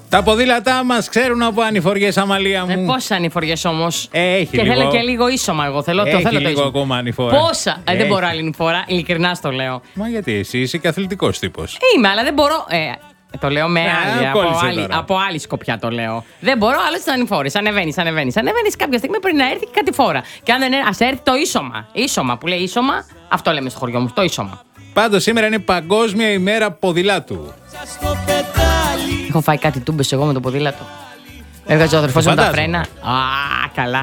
Τα ποδήλατά μας ξέρουν από ανηφοριές, Αμαλία μου. Πόσες ανηφοριές όμως. Έχει και λίγο. θέλω και λίγο ίσωμα. Εγώ θέλω Έχει το λίγο ίσωμα. ακόμα ανηφορά. Πόσα. Δεν μπορώ άλλη φορά. Ειλικρινά στο λέω. Μα γιατί εσύ είσαι και αθλητικός τύπος. Είμαι, αλλά δεν μπορώ. Το λέω με άλλη. τώρα. Από άλλη σκοπιά το λέω. Δεν μπορώ άλλε τι ανηφόρες. Ανεβαίνει. Ανεβαίνει κάποια στιγμή πριν να έρθει και κάτι φορά. Και αν δεν ας έρθει το ίσωμα. Ίσωμα που λέει ίσωμα, αυτό λέμε στο χωριό μου. Το ίσωμα. Πάντως σήμερα είναι Παγκόσμια ημέρα ποδηλάτου. Έχω φάει κάτι τούμπες εγώ με το ποδήλατο. Έβγαζε ο αδερφός μου τα φρένα. Α, καλά.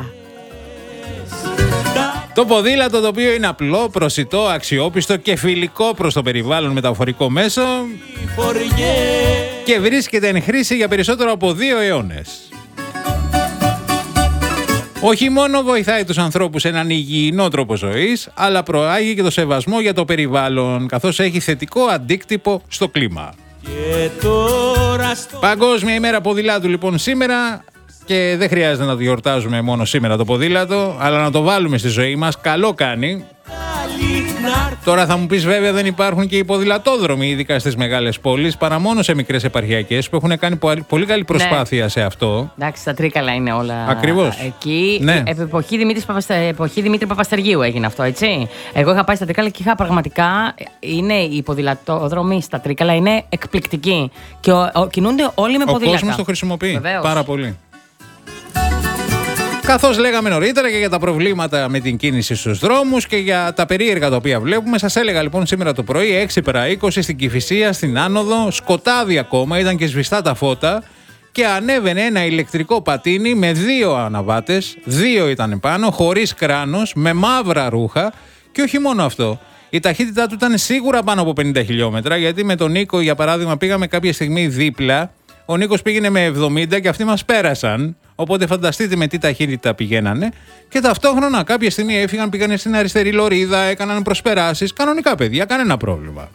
Το ποδήλατο, το οποίο είναι απλό, προσιτό, αξιόπιστο και φιλικό προς το περιβάλλον μεταφορικό μέσο και βρίσκεται εν χρήση για περισσότερο από 2 αιώνες. Όχι μόνο βοηθάει τους ανθρώπους σε έναν υγιεινό τρόπο ζωής, αλλά προάγει και το σεβασμό για το περιβάλλον, καθώς έχει θετικό αντίκτυπο στο κλίμα. Παγκόσμια ημέρα ποδηλάτου λοιπόν σήμερα, και δεν χρειάζεται να το γιορτάζουμε μόνο σήμερα το ποδήλατο, αλλά να το βάλουμε στη ζωή μας, καλό κάνει. Τώρα θα μου πεις βέβαια δεν υπάρχουν και οι ποδηλατόδρομοι, ειδικά στις μεγάλες πόλεις, παρά μόνο σε μικρές επαρχιακές που έχουν κάνει πολύ καλή προσπάθεια σε αυτό. Εντάξει, τα Τρίκαλα είναι όλα. Ακριβώς. Εκεί, ναι. Εποχή Δημήτρη Παπαστεργίου έγινε αυτό, έτσι. Εγώ είχα πάει στα Τρίκαλα και είχα πραγματικά. Οι ποδηλατόδρομοι στα Τρίκαλα είναι εκπληκτικοί. Και κινούνται όλοι με ποδήλατα. Ο κόσμος το χρησιμοποιεί. Βεβαίως. Πάρα πολύ. Καθώς λέγαμε νωρίτερα και για τα προβλήματα με την κίνηση στους δρόμους και για τα περίεργα τα οποία βλέπουμε, σας έλεγα λοιπόν σήμερα το πρωί 6 παρά 20 στην Κηφισία, στην Άνοδο, σκοτάδι ακόμα, ήταν και σβηστά τα φώτα και ανέβαινε ένα ηλεκτρικό πατίνι με 2 αναβάτες, 2 ήταν πάνω, χωρίς κράνος, με μαύρα ρούχα και όχι μόνο αυτό. Η ταχύτητά του ήταν σίγουρα πάνω από 50 χιλιόμετρα, γιατί με τον Νίκο για παράδειγμα πήγαμε κάποια στιγμή δίπλα. Ο Νίκος πήγαινε με 70 και αυτοί μας πέρασαν. Οπότε φανταστείτε με τι ταχύτητα πηγαίνανε. Και ταυτόχρονα κάποια στιγμή έφυγαν, πήγανε στην αριστερή λωρίδα, έκαναν προσπεράσεις. Κανονικά παιδιά, κανένα πρόβλημα.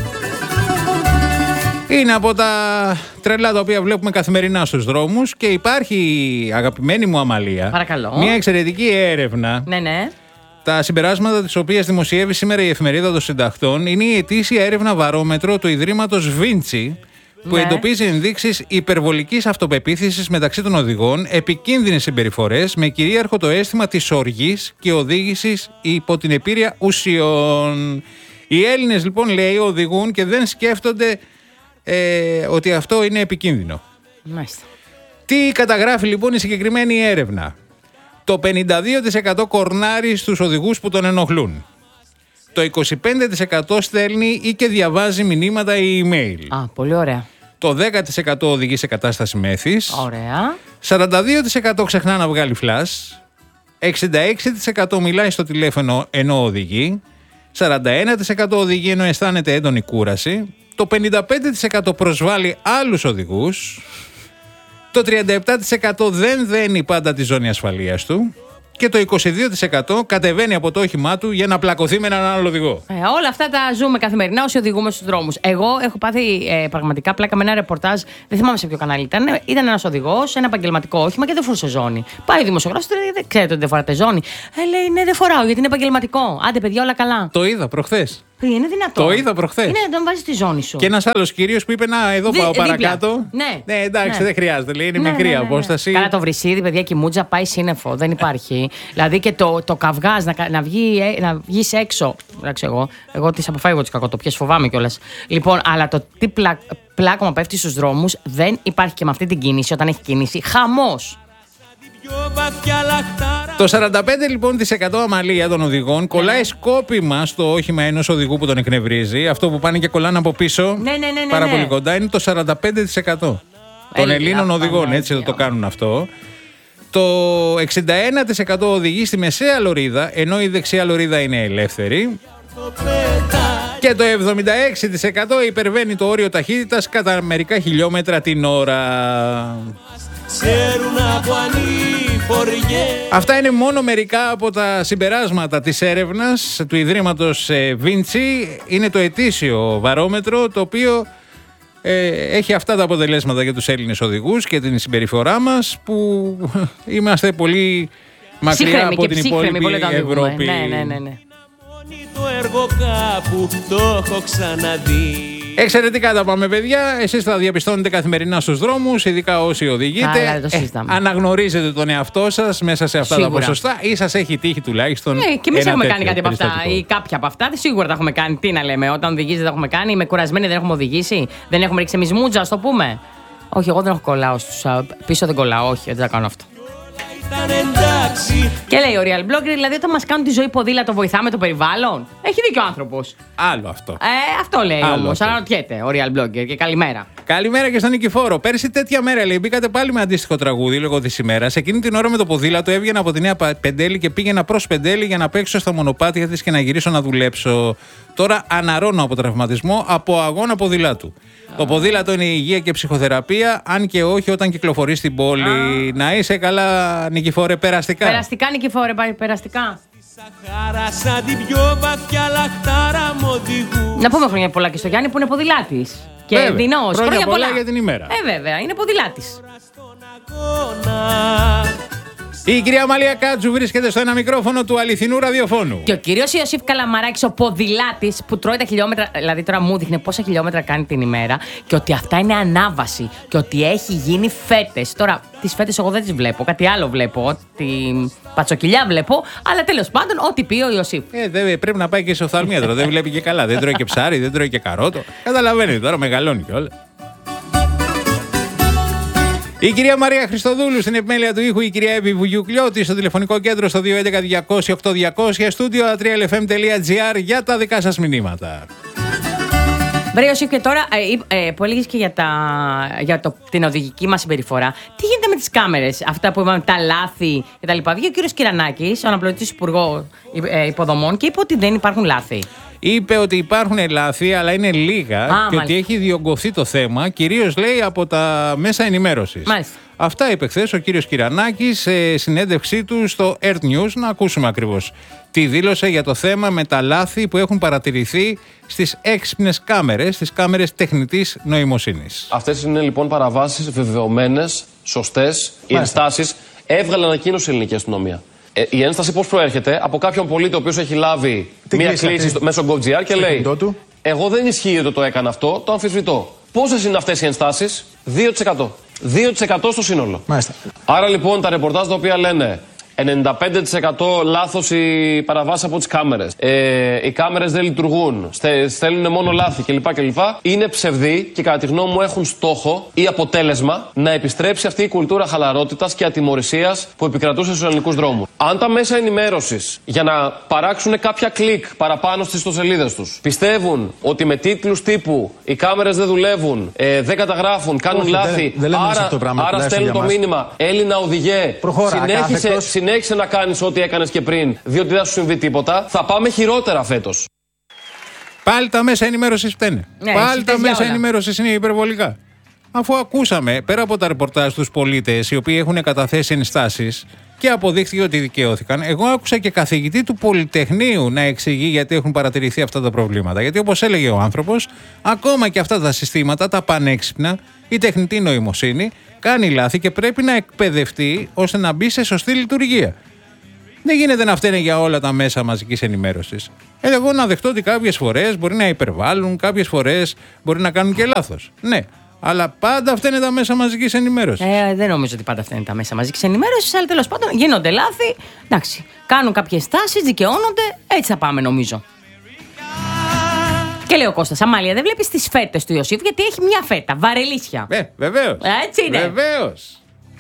Είναι από τα τρελά τα οποία βλέπουμε καθημερινά στους δρόμους και υπάρχει, αγαπημένη μου Αμαλία, παρακαλώ, μια εξαιρετική έρευνα. Ναι. Τα συμπεράσματα της οποίας δημοσιεύει σήμερα η Εφημερίδα των Συντακτών είναι η ετήσια έρευνα βαρόμετρο του Ιδρύματος Βίντσι, που εντοπίζει ενδείξεις υπερβολικής αυτοπεποίθησης μεταξύ των οδηγών, επικίνδυνες συμπεριφορές με κυρίαρχο το αίσθημα της οργής και οδήγησης υπό την επήρεια ουσιών. Οι Έλληνες λοιπόν, λέει, οδηγούν και δεν σκέφτονται ότι αυτό είναι επικίνδυνο. Μάλιστα. Τι καταγράφει λοιπόν η συγκεκριμένη έρευνα? Το 52% κορνάρει στους οδηγούς που τον ενοχλούν. Το 25% στέλνει ή και διαβάζει μηνύματα ή email. Α, πολύ ωραία. Το 10% οδηγεί σε κατάσταση μέθης. Ωραία. 42% ξεχνά να βγάλει φλας. 66% μιλάει στο τηλέφωνο ενώ οδηγεί. 41% οδηγεί ενώ αισθάνεται έντονη κούραση. Το 55% προσβάλλει άλλους οδηγούς. Το 37% δεν δένει πάντα τη ζώνη ασφαλείας του. Και το 22% κατεβαίνει από το όχημά του για να πλακωθεί με έναν άλλο οδηγό. Όλα αυτά τα ζούμε καθημερινά όσοι οδηγούμε στους δρόμους. Εγώ έχω πάθει πραγματικά πλάκα με ένα ρεπορτάζ, δεν θυμάμαι σε ποιο κανάλι ήταν. Ήταν ένας οδηγός, ένα επαγγελματικό όχημα και δεν φορούσε ζώνη. Πάει ο δημοσιογράφος, δεν ξέρετε ότι δεν φοράτε ζώνη. Λέει ναι, δεν φοράω γιατί είναι επαγγελματικό. Άντε, παιδιά, όλα καλά. Το είδα προχθές. Είναι δυνατό. Το είδα προχθές. Είναι να τον βάζει τη ζώνη σου. Και ένας άλλος κύριος που είπε: να, εδώ πάω παρακάτω. Ναι, εντάξει, δεν χρειάζεται. Λέει, είναι μικρή απόσταση. Καλά, το βρυσίδι, παιδιά, και η μούτζα πάει σύννεφο. Δεν υπάρχει. Δηλαδή και το καυγάς να βγεις έξω. Εντάξει, εγώ τις αποφεύγω τις κακοτοπιές, φοβάμαι κιόλας. Λοιπόν, αλλά το τι πλάκωμα πέφτει στους δρόμους δεν υπάρχει και με αυτή την κίνηση. Όταν έχει κίνηση, χαμός. Το 45% λοιπόν Αμαλία των οδηγών κολλάει σκόπιμα στο όχημα ενός οδηγού που τον εκνευρίζει. Αυτό που πάνε και κολλάνε από πίσω πάρα πολύ κοντά είναι το 45% των Ελλήνων οδηγών. Έτσι το κάνουν αυτό. Το 61% οδηγεί στη μεσαία λωρίδα, ενώ η δεξιά λωρίδα είναι ελεύθερη. Και το 76% υπερβαίνει το όριο ταχύτητας κατά μερικά χιλιόμετρα την ώρα. Αυτά είναι μόνο μερικά από τα συμπεράσματα της έρευνας του Ιδρύματος Βίντσι. Είναι το ετήσιο βαρόμετρο, το οποίο έχει αυτά τα αποτελέσματα για τους Έλληνες οδηγούς και την συμπεριφορά μας, που είμαστε πολύ μακριά από την υπόλοιπη Ευρώπη. Ναι. Το έργο κάπου το έχω ξαναδεί. Εξαιρετικά τα πάμε, παιδιά. Εσείς θα διαπιστώνετε καθημερινά στους δρόμους, ειδικά όσοι οδηγείτε. Αναγνωρίζετε τον εαυτό σας μέσα σε αυτά τα ποσοστά ή σας έχει τύχει τουλάχιστον. Και εμείς έχουμε κάνει κάτι από αυτά ή κάποια από αυτά. Σίγουρα τα έχουμε κάνει. Τι να λέμε, όταν οδηγίζετε τα έχουμε κάνει. Είμαι κουρασμένη, δεν έχουμε οδηγήσει. Δεν έχουμε ρίξει εμείς μούτζα, ας το πούμε. Όχι, εγώ δεν έχω κολλάω στους πίσω, δεν κολλάω. Όχι, δεν θα κάνω αυτό. Και λέει ο Real Blogger, δηλαδή όταν μας κάνουν τη ζωή ποδήλατο βοηθάμε το περιβάλλον. Έχει δίκιο ο άνθρωπος. Άλλο αυτό. Αυτό λέει όμως. Αναρωτιέται ο Real Blogger και καλημέρα. Καλημέρα και στον Νικηφόρο. Πέρσι τέτοια μέρα λέει μπήκατε πάλι με αντίστοιχο τραγούδι λόγω της ημέρας. Εκείνη την ώρα με το ποδήλατο έβγαινα από τη Νέα Πεντέλη και πήγαινα προς Πεντέλη για να παίξω στα μονοπάτια της και να γυρίσω να δουλέψω. Τώρα αναρώνω από τραυματισμό από αγώνα ποδηλάτου. Το ποδήλατο είναι υγεία και ψυχοθεραπεία, αν και όχι όταν κυκλοφορεί στην πόλη. Να είσαι καλά, Νικηφόρε, περαστικά. Περαστικά, Νικηφόρε, περαστικά. Να πούμε χρόνια πολλά και στο Γιάννη που είναι ποδηλάτης. Και δεινός. Χρόνια πολλά για την ημέρα. Βέβαια, είναι ποδηλάτης. Η κυρία Μαλία Κάτζου βρίσκεται στο ένα μικρόφωνο του αληθινού ραδιοφώνου. Και ο κύριος Ιωσήφ Καλαμαράκης, ο ποδηλάτης που τρώει τα χιλιόμετρα, δηλαδή τώρα μου δείχνε πόσα χιλιόμετρα κάνει την ημέρα και ότι αυτά είναι ανάβαση και ότι έχει γίνει φέτες. Τώρα, τις φέτες εγώ δεν τις βλέπω, κάτι άλλο βλέπω, την πατσοκυλιά βλέπω, αλλά τέλος πάντων, ό,τι πει ο Ιωσήφ. Πρέπει να πάει και σε οφθαλμίατρο, δεν βλέπει και καλά. Δεν τρώει και ψάρι, δεν τρώει και καρότο. Καταλαβαίνει τώρα, μεγαλώνει κιόλα. Η κυρία Μαρία Χριστοδούλου στην επιμέλεια του ήχου, η κυρία Εύη Βουγιουκλιώτη στο τηλεφωνικό κέντρο στο 211-200-8200, studio atrialfm.gr για τα δικά σας μηνύματα. Βρε Ιωσήφ, και τώρα που έλεγες και για την οδηγική μας συμπεριφορά, τι γίνεται με τις κάμερες, αυτά που είπαμε, τα λάθη κτλ. Βγήκε ο κύριος Κυρανάκης, ο αναπληρωτής υπουργό υποδομών, και είπε ότι δεν υπάρχουν λάθη. Είπε ότι υπάρχουν λάθη, αλλά είναι λίγα και ότι έχει διωγγωθεί το θέμα, κυρίως λέει από τα μέσα ενημέρωσης. Μάλιστα. Αυτά είπε χθες ο κύριος Κυρανάκης σε συνέντευξή του στο Earth News. Να ακούσουμε ακριβώς τι δήλωσε για το θέμα με τα λάθη που έχουν παρατηρηθεί στις έξυπνες κάμερες, στις κάμερες τεχνητής νοημοσύνης. Αυτές είναι λοιπόν παραβάσεις βεβαιωμένες, σωστές. Οι ενστάσεις έβγαλε ανακοίνωση η ελληνική αστυνομία. Η ένσταση πώς προέρχεται? Από κάποιον πολίτη ο οποίος έχει λάβει μία κλήση μέσω GoGR και λέει: εγώ δεν ισχύει ότι το έκανα αυτό, το αμφισβητώ. Πόσες είναι αυτές οι ενστάσεις? 2%. 2% στο σύνολο. Μάλιστα. Άρα λοιπόν τα ρεπορτάζ τα οποία λένε 95% λάθος οι παραβάσεις από τις κάμερες, οι κάμερες δεν λειτουργούν, στέλνουν μόνο λάθη κλπ. Είναι ψευδή και κατά τη γνώμη μου έχουν στόχο ή αποτέλεσμα να επιστρέψει αυτή η κουλτούρα χαλαρότητας και ατιμωρησίας που επικρατούσε στους ελληνικούς δρόμους. Αν τα μέσα ενημέρωσης για να παράξουν κάποια κλικ παραπάνω στις ιστοσελίδες τους πιστεύουν ότι με τίτλους τύπου οι κάμερες δεν δουλεύουν, δεν καταγράφουν, κάνουν λάθη, άρα στέλνουν το μήνυμα Έλληνα οδηγέ, συνέχισε να κάνεις ό,τι έκανες και πριν, διότι δεν θα σου συμβεί τίποτα, θα πάμε χειρότερα φέτος. Πάλι τα μέσα ενημέρωσης φταίνε. Πάλι τα μέσα ενημέρωσης είναι υπερβολικά. Αφού ακούσαμε πέρα από τα ρεπορτάζ τους πολίτες οι οποίοι έχουν καταθέσει ενστάσεις και αποδείχθηκε ότι δικαιώθηκαν, εγώ άκουσα και καθηγητή του Πολυτεχνείου να εξηγεί γιατί έχουν παρατηρηθεί αυτά τα προβλήματα. Γιατί όπως έλεγε ο άνθρωπος, ακόμα και αυτά τα συστήματα, τα πανέξυπνα, η τεχνητή νοημοσύνη, κάνει λάθη και πρέπει να εκπαιδευτεί ώστε να μπει σε σωστή λειτουργία. Δεν γίνεται να φταίνε για όλα τα μέσα μαζικής ενημέρωσης. Εγώ να δεχτώ ότι κάποιες φορές μπορεί να υπερβάλλουν, κάποιες φορές μπορεί να κάνουν και λάθος. Ναι. Αλλά πάντα φταίνε τα μέσα μαζικής ενημέρωσης. Δεν νομίζω ότι πάντα φταίνε τα μέσα μαζικής ενημέρωσης, αλλά τέλος πάντων γίνονται λάθη. Εντάξει, κάνουν κάποιες τάσεις, δικαιώνονται, έτσι θα πάμε νομίζω. Και λέει ο Κώστας, Αμάλια, δεν βλέπεις τις φέτες του Ιωσήφ, γιατί έχει μια φέτα, βαρελίσια. Βεβαίως. Έτσι είναι. Βεβαίως.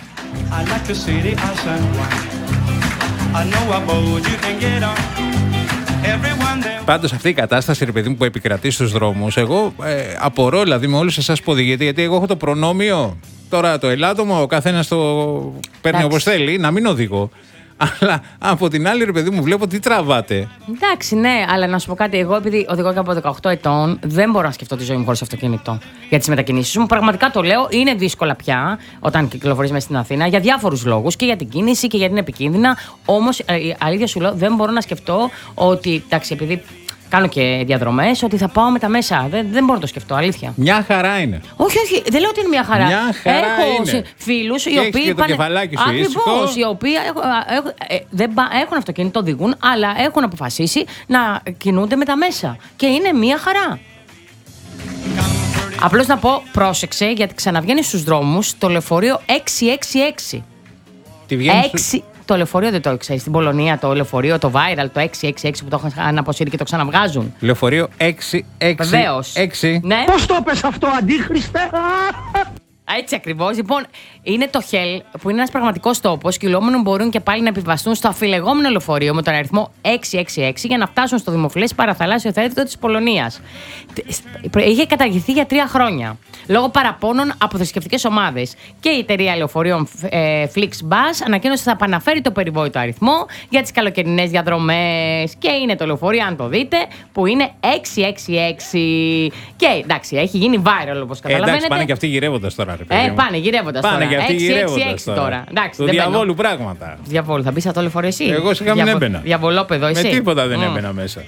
Πάντως αυτή η κατάσταση, ρε παιδί μου, που επικρατεί στους δρόμους, εγώ απορώ δηλαδή με όλους εσάς που οδηγείτε, γιατί εγώ έχω το προνόμιο, τώρα το ελάττωμα, ο καθένας το παίρνει όπως θέλει, να μην οδηγώ. Αλλά από την άλλη, ρε παιδί μου, βλέπω τι τραβάτε. Εντάξει, ναι, αλλά να σου πω κάτι. Εγώ, επειδή οδηγώ και από 18 ετών, δεν μπορώ να σκεφτώ τη ζωή μου χωρίς αυτοκίνητο για τις μετακινήσεις μου. Πραγματικά το λέω, είναι δύσκολα πια όταν κυκλοφορείς μέσα στην Αθήνα για διάφορους λόγους και για την κίνηση και γιατί είναι επικίνδυνα. Όμως, η αλήθεια σου λέω, δεν μπορώ να σκεφτώ ότι. Εντάξει, επειδή κάνω και διαδρομές, ότι θα πάω με τα μέσα. Δεν μπορώ να το σκεφτώ, αλήθεια. Μια χαρά είναι. Όχι, δεν λέω ότι είναι μια χαρά. Μια χαρά έχω φίλους οι οποίοι. Και το κεφαλάκι σου ακριβώς, οι οποίοι έχουν αυτοκίνητο, οδηγούν, αλλά έχουν αποφασίσει να κινούνται με τα μέσα. Και είναι μια χαρά. Απλώς να πω, πρόσεξε, γιατί ξαναβγαίνει στους δρόμους το λεωφορείο 666. Τι βγαίνει. Το λεωφορείο δεν το ξέρεις. Στην Πολωνία το λεωφορείο, το viral, το 666 που το είχαν αποσύρει και το ξαναβγάζουν. Λεωφορείο 666. Βεβαίως. 6. Ναι. Πώς το πες αυτό, αντίχριστε? Έτσι ακριβώς. Λοιπόν, είναι το Hell, που είναι ένας πραγματικός τόπος. Κυλόμενοι μπορούν και πάλι να επιβαστούν στο αφιλεγόμενο λεωφορείο με τον αριθμό 666 για να φτάσουν στο δημοφιλές παραθαλάσσιο θέρετρο της Πολωνίας. Είχε καταργηθεί για 3 χρόνια λόγω παραπώνων από θρησκευτικές ομάδες. Και η εταιρεία λεωφορείων Flixbus ανακοίνωσε ότι θα επαναφέρει το περιβόητο αριθμό για τις καλοκαιρινές διαδρομές. Και είναι το λεωφορείο, αν το δείτε, που είναι 666. Και εντάξει, έχει γίνει viral όπως καταλαβαίνετε. Εντάξει, πάνε και αυτοί γυρεύοντας τώρα. Πάνε γυρεύοντας τώρα. Πάνε και αυτοί γυρεύοντας τώρα. Εντάξει, του διαβόλου πράγματα. Διαβόλου, θα μπει σε το λεωφορείο εσύ. Εγώ σιγά μην έμπαινα. Διαβολόπεδο, εσύ. Με τίποτα δεν έμπαινα μέσα.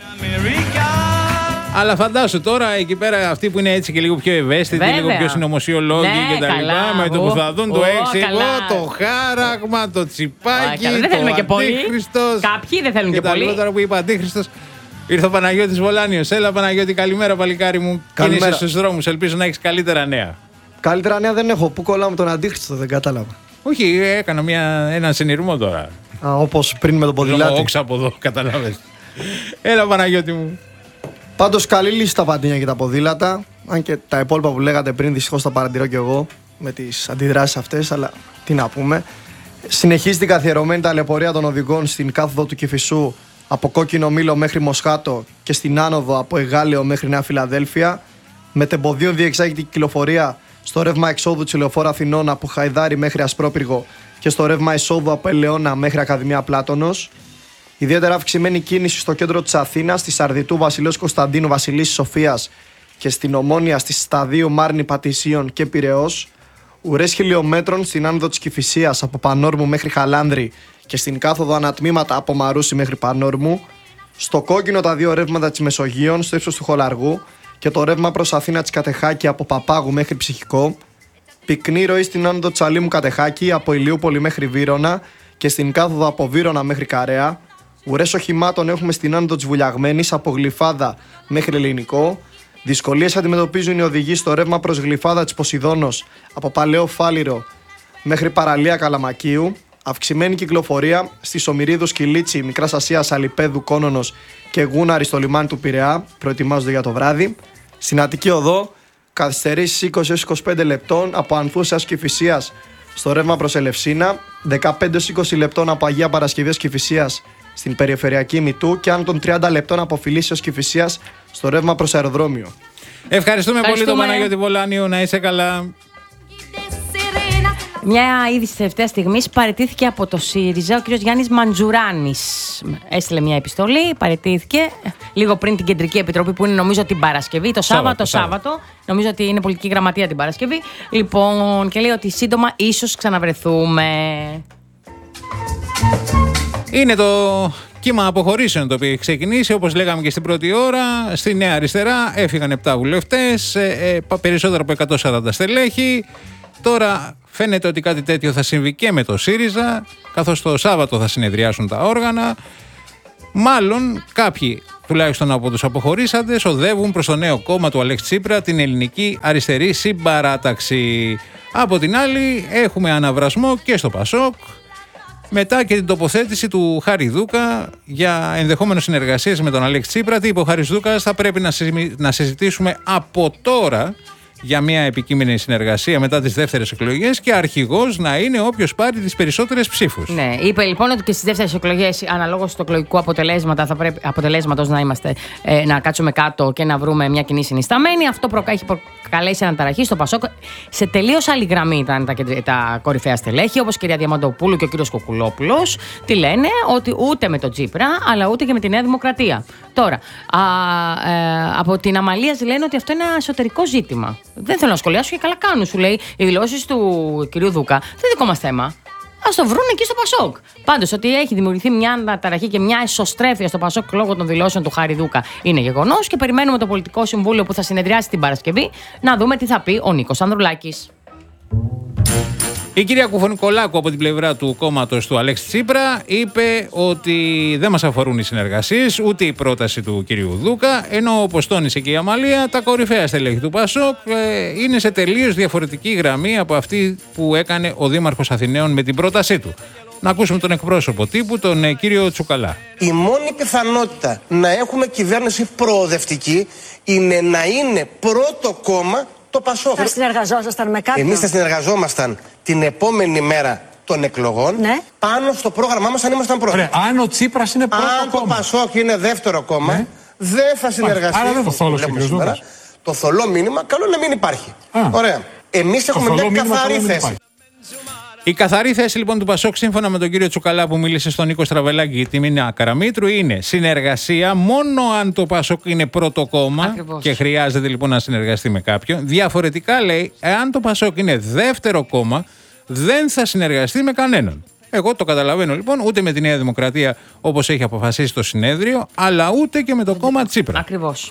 Αλλά φαντάσου τώρα εκεί πέρα αυτοί που είναι έτσι και λίγο πιο ευαίσθητοι, λίγο πιο συνωμοσιολόγοι κτλ. Με το που θα δουν το 6, εγώ το χάραγμα, το τσιπάκι. Δεν θέλουμε και πολύ. Αντίχριστος. Κάποιοι δεν θέλουν και πολύ. Τώρα που είπα Αντίχριστος, ήρθε ο Παναγιώτης Βολάνιος. Έλα, Παναγιώτη, καλημέρα, παλικάρι μου. Κίνησες στους δρόμους. Ελπίζω να έχεις καλύτερα νέα. Καλύτερα νέα δεν έχω. Πού κολλάμε τον Αντίχριστο, δεν κατάλαβα. Όχι, έκανα έναν συνειρμό τώρα. Όπως πριν με τον ποδηλάτη. Όξα από εδώ, καταλάβες. Έλα, Παναγιώτη μου. Πάντως, καλή λύση τα παντίνια και τα ποδήλατα. Αν και τα υπόλοιπα που λέγατε πριν, δυστυχώς τα παρατηρώ κι εγώ με τις αντιδράσεις αυτές. Αλλά τι να πούμε. Συνεχίζει την καθιερωμένη ταλαιπωρία των οδηγών στην κάθοδο του Κηφισού από Κόκκινο Μήλο μέχρι Μοσχάτο και στην άνοδο από Εγάλεο μέχρι Νέα Φιλαδέλφια. Με τεμποδίων διεξάγεται η κυκλοφορία στο ρεύμα εξόδου της Λεωφόρου Αθηνών από Χαϊδάρι μέχρι Ασπρόπυργο και στο ρεύμα εισόδου από Ελαιώνα μέχρι Ακαδημία Πλάτωνος. Ιδιαίτερα αυξημένη κίνηση στο κέντρο της Αθήνας, στη Σαρδιτού Βασιλέως Κωνσταντίνου Βασιλίσσης Σοφίας και στην Ομόνια στη Σταδίου Μάρνη Πατησίων και Πειραιώς. Ουρές χιλιομέτρων στην άνοδο της Κηφισίας από Πανόρμου μέχρι Χαλάνδρη και στην κάθοδο ανατμήματα από Μαρούσι μέχρι Πανόρμου. Στο κόκκινο τα 2 ρεύματα της Μεσογείων στο ύψος του Χολαργού και το ρεύμα προς Αθήνα της Κατεχάκη από Παπάγου μέχρι Ψυχικό. Πυκνή ροή στην άνοδο της Αλήμου Κατεχάκη από Ηλιούπολη μέχρι Βύρωνα και στην κάθοδο από Βύρωνα μέχρι Καρέα. Ουρές οχημάτων έχουμε στην άνοδο της Βουλιαγμένης από Γλυφάδα μέχρι Ελληνικό. Δυσκολίες αντιμετωπίζουν οι οδηγοί στο ρεύμα προς Γλυφάδα της Ποσειδώνος από Παλαιό Φάληρο μέχρι Παραλία Καλαμακίου. Αυξημένη κυκλοφορία στη Σομυρίδου Σκυλίτσι, Μικράς Ασίας, Αλιπέδου, Κόνονος και Γούναρη στο λιμάνι του Πειραιά. Προετοιμάζονται για το βράδυ. Στην Αττική Οδό, καθυστερήσεις 20-25 λεπτών από Ανθούς έως Κηφισίας στο ρεύμα προς Ελευσίνα. 15-20 λεπτών από Αγία Παρασκευής Κηφισίας στην περιφερειακή Μητού και άνω των 30 λεπτών από Φιλίσσιος Κηφισίας στο ρεύμα προς αεροδρόμιο. Ευχαριστούμε πολύ τον Παναγιώτη Βολάνιο, να είσαι καλά. Μια είδηση τελευταία στιγμή παραιτήθηκε από το ΣΥΡΙΖΑ ο κ. Γιάννης Μαντζουράνης. Έστειλε μια επιστολή, παραιτήθηκε λίγο πριν την Κεντρική Επιτροπή που είναι νομίζω την Παρασκευή, το Σάββατο. Νομίζω ότι είναι πολιτική γραμματεία την Παρασκευή. Λοιπόν, και λέει ότι σύντομα ίσως ξαναβρεθούμε. Είναι το κύμα αποχωρήσεων το οποίο έχει ξεκινήσει, όπως λέγαμε και στην πρώτη ώρα. Στη Νέα Αριστερά έφυγαν 7 βουλευτές, περισσότερο από 140 στελέχη. Τώρα φαίνεται ότι κάτι τέτοιο θα συμβεί και με το ΣΥΡΙΖΑ, καθώς το Σάββατο θα συνεδριάσουν τα όργανα. Μάλλον κάποιοι, τουλάχιστον από τους αποχωρήσαντες, οδεύουν προς το νέο κόμμα του Αλέξη Τσίπρα, την Ελληνική Αριστερή Συμπαράταξη. Από την άλλη έχουμε αναβρασμό και στο ΠΑΣΟΚ, μετά και την τοποθέτηση του Χάρη Δούκα για ενδεχόμενες συνεργασίες με τον Αλέξη Τσίπρα. Τι είπε ο Χάρης Δούκας? Θα πρέπει να συζητήσουμε από τώρα για μια επικείμενη συνεργασία μετά τις δεύτερες εκλογές και αρχηγός να είναι όποιος πάρει τις περισσότερες ψήφους. Ναι, είπε λοιπόν ότι και στις δεύτερες εκλογές, αναλόγως του εκλογικού αποτελέσματος, να κάτσουμε κάτω και να βρούμε μια κοινή συνισταμένη. Αυτό έχει προκαλέσει αναταραχή στο ΠΑΣΟΚ. Σε τελείως άλλη γραμμή ήταν τα κορυφαία στελέχη, όπως η κυρία Διαμαντοπούλου και ο κύριος Κουκουλόπουλος. Τι λένε? Ότι ούτε με τον Τσίπρα, αλλά ούτε και με τη Νέα Δημοκρατία. Τώρα, από την Αμαλίας λένε ότι αυτό είναι ένα εσωτερικό ζήτημα. Δεν θέλω να σχολιάσω και καλά κάνουν, σου λέει. Οι δηλώσεις του κυρίου Δούκα δεν είναι δικό μας θέμα. Ας το βρουν εκεί στο ΠΑΣΟΚ. Πάντως, ότι έχει δημιουργηθεί μια αναταραχή και μια εσωστρέφεια στο ΠΑΣΟΚ λόγω των δηλώσεων του Χάρη Δούκα είναι γεγονός και περιμένουμε το Πολιτικό Συμβούλιο που θα συνεδριάσει την Παρασκευή να δούμε τι θα πει ο Νίκος Ανδρουλάκης. Η κυρία Κουφονικολάκου από την πλευρά του κόμματος του Αλέξη Τσίπρα είπε ότι δεν μας αφορούν οι συνεργασίες, ούτε η πρόταση του κυρίου Δούκα, ενώ όπως τόνισε και η Αμαλία, τα κορυφαία στελέχη του ΠΑΣΟΚ είναι σε τελείως διαφορετική γραμμή από αυτή που έκανε ο Δήμαρχος Αθηναίων με την πρότασή του. Να ακούσουμε τον εκπρόσωπο τύπου, τον κύριο Τσουκαλά. Η μόνη πιθανότητα να έχουμε κυβέρνηση προοδευτική είναι να είναι πρώτο κόμμα το ΠΑΣΟΚ. Θα συνεργαζόσασταν με κάποιον? Εμείς θα συνεργαζόμασταν την επόμενη μέρα των εκλογών, ναι, πάνω στο πρόγραμμά μας αν ήμασταν πρώτοι. Ωραία, αν ο Τσίπρας είναι πρώτο κόμμα. Αν το ΠΑΣΟΚ είναι δεύτερο κόμμα, ναι, δεν θα συνεργαστεί. Άρα δεν το θόλωσε ο κ. Δούκας. Το θολό μήνυμα καλό να μην υπάρχει. Ωραία. Εμείς έχουμε μια καθαρή θέση. Η καθαρή θέση λοιπόν του ΠΑΣΟΚ, σύμφωνα με τον κύριο Τσουκαλά που μίλησε στον Νίκο Στραβελάκη και τη Μίνα Καραμήτρου, είναι συνεργασία μόνο αν το ΠΑΣΟΚ είναι πρώτο κόμμα. Ακριβώς. Και χρειάζεται λοιπόν να συνεργαστεί με κάποιον. Διαφορετικά λέει, εάν το ΠΑΣΟΚ είναι δεύτερο κόμμα, δεν θα συνεργαστεί με κανέναν. Εγώ το καταλαβαίνω λοιπόν, ούτε με τη Νέα Δημοκρατία όπως έχει αποφασίσει το συνέδριο, αλλά ούτε και με το κόμμα Τσίπρα. Ακριβώς.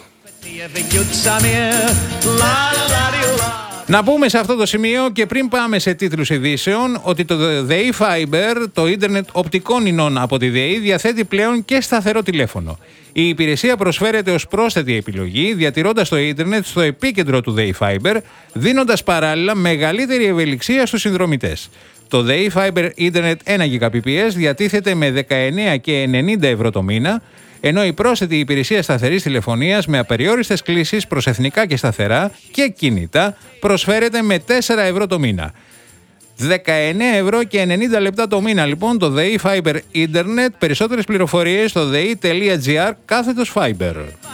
Να πούμε σε αυτό το σημείο και πριν πάμε σε τίτλους ειδήσεων ότι το ΔΕΗ Fiber, το ίντερνετ οπτικών ινών από τη ΔΕΗ, διαθέτει πλέον και σταθερό τηλέφωνο. Η υπηρεσία προσφέρεται ως πρόσθετη επιλογή, διατηρώντας το ίντερνετ στο επίκεντρο του ΔΕΗ Fiber, δίνοντας παράλληλα μεγαλύτερη ευελιξία στους συνδρομητές. Το ΔΕΗ Fiber Internet 1 Gbps διατίθεται με 19 και 90 ευρώ το μήνα, ενώ η πρόσθετη υπηρεσία σταθερής τηλεφωνίας με απεριόριστες κλήσεις προς εθνικά και σταθερά και κινητά προσφέρεται με 4 ευρώ το μήνα. 19 ευρώ και 90 λεπτά το μήνα λοιπόν το ΔΕΗ Fiber Internet. Περισσότερες πληροφορίες στο dei.gr/Fiber.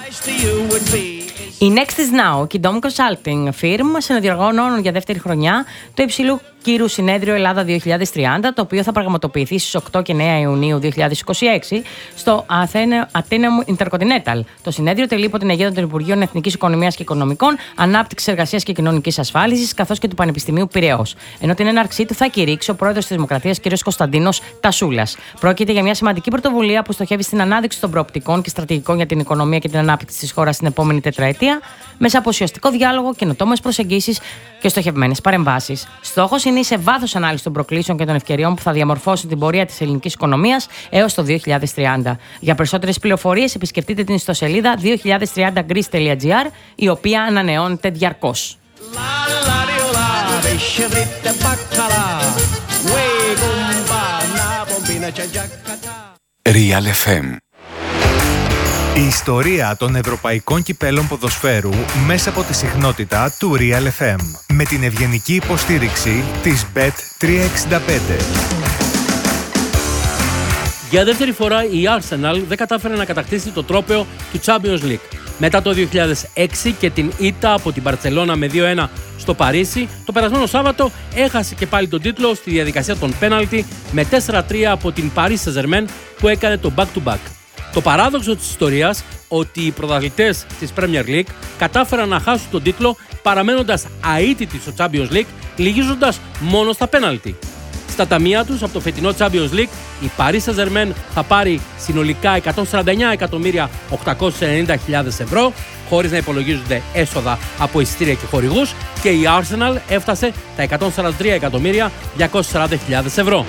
Η Next is Now και η Dom Consulting Firm συνδιοργανώνουν για δεύτερη χρονιά το υψηλού κύρου συνέδριο Ελλάδα 2030, το οποίο θα πραγματοποιηθεί στις 8 και 9 Ιουνίου 2026 στο Atheneum Intercontinental. Το συνέδριο τελεί υπό την αιγίδα των Υπουργείων Εθνικής Οικονομίας και Οικονομικών, Ανάπτυξης, Εργασίας και Κοινωνικής Ασφάλισης, καθώς και του Πανεπιστημίου Πειραιώς. Ενώ την έναρξή του θα κηρύξει ο πρόεδρος της Δημοκρατίας κ. Κωνσταντίνος Τασούλας. Πρόκειται για μια σημαντική πρωτοβουλία που στοχεύει στην ανάδειξη των προοπτικών και στρατηγικών για την οικονομία και την ανάπτυξη της χώρας στην επόμενη τετραετία, μέσα από ουσιαστικό διάλογο, καινοτόμες προσεγγίσεις και στοχευμένες παρεμβάσεις. Στόχος είναι η σε βάθος ανάλυση των προκλήσεων και των ευκαιριών που θα διαμορφώσουν την πορεία της ελληνικής οικονομίας έως το 2030. Για περισσότερες πληροφορίες επισκεφτείτε την ιστοσελίδα 2030greece.gr, η οποία ανανεώνεται διαρκώς. Real FM. Η ιστορία των ευρωπαϊκών κυπέλων ποδοσφαίρου μέσα από τη συχνότητα του Real FM. Με την ευγενική υποστήριξη της Bet365. Για δεύτερη φορά η Arsenal δεν κατάφερε να κατακτήσει το τρόπαιο του Champions League. Μετά το 2006 και την ήττα από την Μπαρτσελώνα με 2-1 στο Παρίσι, το περασμένο Σάββατο έχασε και πάλι τον τίτλο στη διαδικασία των πέναλτι με 4-3 από την Paris Saint-Germain που έκανε το back-to-back. Το παράδοξο της ιστορίας ότι οι πρωταθλητές της Premier League κατάφεραν να χάσουν τον τίτλο παραμένοντας αίτητοι στο Champions League, λυγίζοντας μόνο στα πέναλτι. Στα ταμεία τους από το φετινό Champions League, η Paris Saint-Germain θα πάρει συνολικά 149.890.000 ευρώ, χωρίς να υπολογίζονται έσοδα από εισιτήρια και χορηγούς, και η Arsenal έφτασε τα 143.240.000 ευρώ.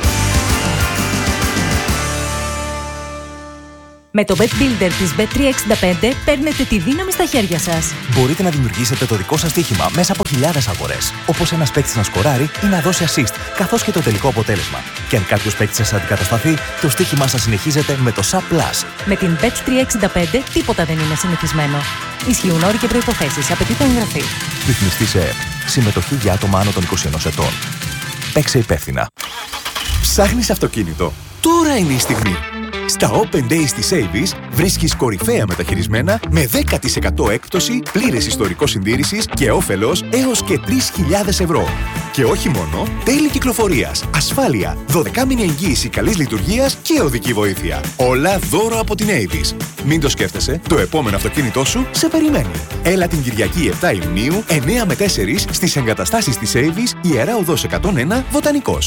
Με το Bet Builder της Bet365 παίρνετε τη δύναμη στα χέρια σας. Μπορείτε να δημιουργήσετε το δικό σας στοίχημα μέσα από χιλιάδες αγορές. Όπως ένας παίκτης να σκοράρει ή να δώσει assist, καθώς και το τελικό αποτέλεσμα. Και αν κάποιος παίκτης σας αντικατασταθεί, το στοίχημά σας συνεχίζεται με το SAP+. Με την Bet365 τίποτα δεν είναι συνηθισμένο. Ισχύουν όροι και προϋποθέσεις. Απαιτείται εγγραφή. Ρυθμιστή σε ΕΕΠ. Συμμετοχή για άτομα άνω των 21 ετών. Παίξε υπεύθυνα. Ψάχνεις αυτοκίνητο? Τώρα είναι η στιγμή. Στα Open Days της Avis βρίσκεις κορυφαία μεταχειρισμένα με 10% έκπτωση, πλήρες ιστορικό συντήρησης και όφελος έως και 3.000 ευρώ. Και όχι μόνο, τέλη κυκλοφορίας, ασφάλεια, 12μηνη εγγύηση καλής λειτουργίας και οδική βοήθεια. Όλα δώρο από την Avis. Μην το σκέφτεσαι, το επόμενο αυτοκίνητό σου σε περιμένει. Έλα την Κυριακή 7 Ιουνίου, 9 με 4 στις εγκαταστάσεις της Avis, Ιερά Οδός 101, Βοτανικός.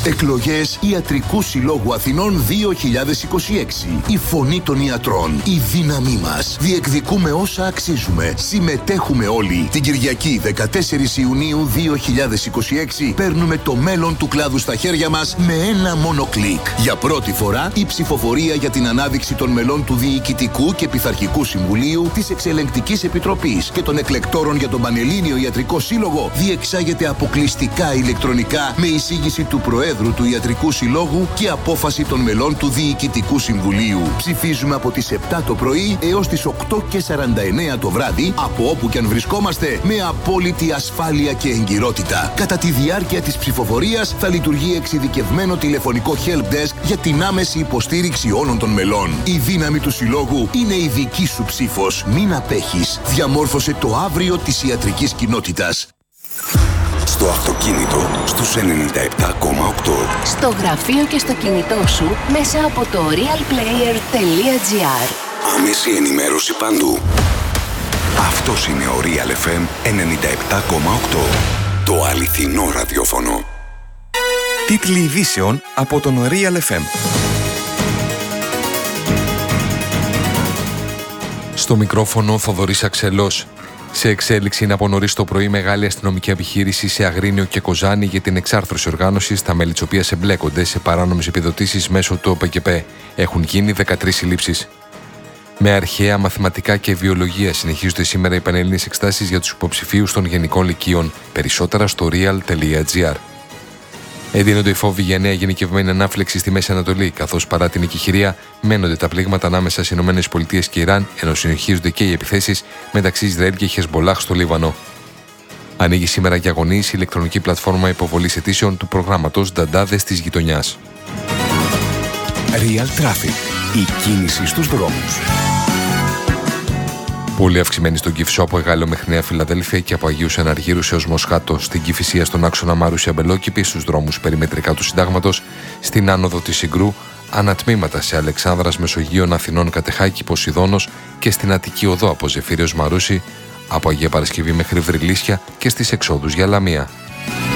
Εκλογές Ιατρικού Συλλόγου Αθηνών 2026. Η φωνή των ιατρών. Η δύναμή μας. Διεκδικούμε όσα αξίζουμε. Συμμετέχουμε όλοι. Την Κυριακή 14 Ιουνίου 2026 παίρνουμε το μέλλον του κλάδου στα χέρια μας με ένα μόνο κλικ. Για πρώτη φορά η ψηφοφορία για την ανάδειξη των μελών του Διοικητικού και Πειθαρχικού Συμβουλίου, της Εξελεγκτικής Επιτροπής και των εκλεκτόρων για τον Πανελλήνιο Ιατρικό Σύλλογο διεξάγεται αποκλειστικά ηλεκτρονικά με εισήγηση του Προέδρου του Ιατρικού Συλλόγου και απόφαση των μελών του Διοικητικού Συμβουλίου. Ψηφίζουμε από τις 7 το πρωί έως τις 8:49 το βράδυ, από όπου και αν βρισκόμαστε, με απόλυτη ασφάλεια και εγκυρότητα. Κατά τη διάρκεια της ψηφοφορίας θα λειτουργεί εξειδικευμένο τηλεφωνικό help desk για την άμεση υποστήριξη όλων των μελών. Η δύναμη του Συλλόγου είναι η δική σου ψήφος. Μην απέχεις. Διαμόρφωσε το αύριο της ιατρικής κοινότητας. Στο αυτοκίνητο στους 97,8. Στο γραφείο και στο κινητό σου μέσα από το realplayer.gr. Άμεση ενημέρωση παντού. Αυτός είναι ο Real FM 97,8. Το αληθινό ραδιόφωνο. Τίτλοι ειδήσεων από τον Real FM. Στο μικρόφωνο Θοδωρής Αξελός. Σε εξέλιξη είναι από νωρίς το πρωί μεγάλη αστυνομική επιχείρηση σε Αγρίνιο και Κοζάνη για την εξάρθρωση οργάνωσης, τα μέλη της οποίας εμπλέκονται σε παράνομες επιδοτήσεις μέσω του ΟΠΚΠ. Έχουν γίνει 13 συλλήψεις. Με αρχαία μαθηματικά και βιολογία συνεχίζονται σήμερα οι πανελλήνιες εξετάσεις για τους υποψηφίους των γενικών λυκείων. Περισσότερα στο real.gr. Εντείνονται οι φόβοι για νέα γενικευμένη ανάφλεξη στη Μέση Ανατολή, καθώς παρά την οικηχηρία μένονται τα πλήγματα ανάμεσα στις ΗΠΑ και Ιράν, ενώ συνεχίζονται και οι επιθέσεις μεταξύ Ισραήλ και Χεσμπολάχ στο Λίβανο. Ανοίγει σήμερα για αγωνίες η ηλεκτρονική πλατφόρμα υποβολής αιτήσεων του προγράμματος Νταντάδες της Γειτονιάς. Real Traffic. Η κίνηση στους δρόμους. Πολύ αυξημένη στον Κυφσό από Εγάλεο μέχρι Νέα Φιλαδέλφια και από Αγίους Εναργύρους έως Μοσχάτο, στην Κηφισία στον άξονα Μαρούσια Μπελόκηπη, στους δρόμους περιμετρικά του Συντάγματος, στην άνοδο της Συγκρού, ανατμήματα σε Αλεξάνδρας Μεσογείων Αθηνών Κατεχάκη Ποσειδώνος και στην Αττική Οδό από Ζεφύριος Μαρούσι, από Αγία Παρασκευή μέχρι Βρυλίσια και στις εξόδους για Λαμία.